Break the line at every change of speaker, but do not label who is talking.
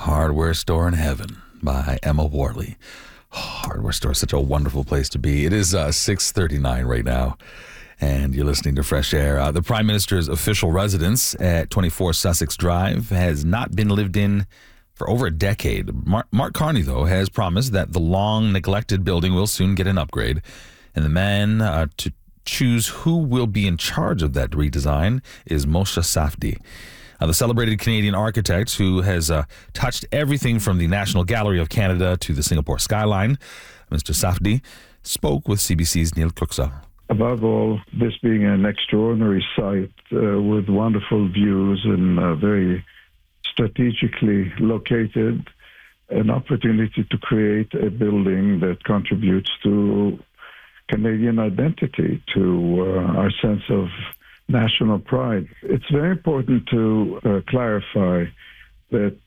Hardware Store in Heaven by Emma Worley. Hardware Store is such a wonderful place to be. It is 6:39 right now, and you're listening to Fresh Air. The Prime Minister's official residence at 24 Sussex Drive has not been lived in for over a decade. Mark Carney, though, has promised that the long-neglected building will soon get an upgrade, and the man to choose who will be in charge of that redesign is Moshe Safdie. The celebrated Canadian architect who has touched everything from the National Gallery of Canada to the Singapore skyline. Mr. Safdie spoke with CBC's Neil Kluxa.
Above all, this being an extraordinary site with wonderful views and very strategically located, an opportunity to create a building that contributes to Canadian identity, to our sense of national pride. It's very important to clarify that